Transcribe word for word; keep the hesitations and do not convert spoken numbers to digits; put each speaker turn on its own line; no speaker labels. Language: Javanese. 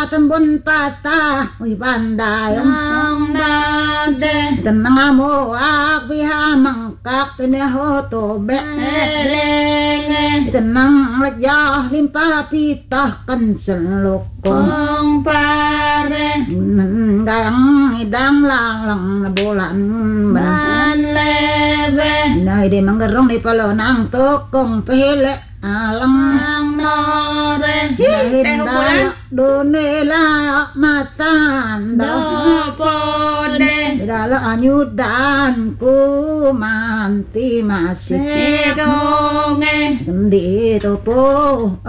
tembun patah wi pandayong
dade
tenang moak biha mangkak tene hoto be
elenge
tenang lejah limpah pitah kan selokong
kong pare
gayang idang lalang na bulan
ban lebe
nay di manggerong di palonang tokong pele alang
ang nore
hinda donela matan
do pode
dala anyudan ku manti masih
segonge
di topo